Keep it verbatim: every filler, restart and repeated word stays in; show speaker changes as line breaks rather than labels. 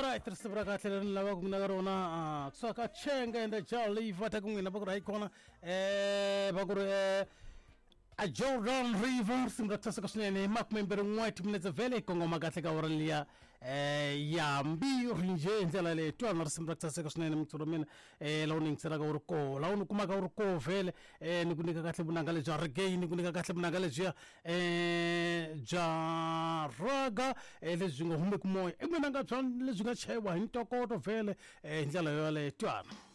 Alright, risibra kahle lava kunaka rona kusaka chenga enda jali vata kungina bakura ikona eh bakura a Jordan River simratasa kasnene mak member white minutes vele kongo magatle ka oralia eh ya mbi rinje ndela le twana simratasa kasnene mturomena eh launing seraga urko launu kumaga urko vele eh nikunika katle bunangale jargei nikunika katle bunangale ja eh jaraga eh lezungo hume kumoya emenanga tsan lezunga chewa intokoto vele eh ndela yole twana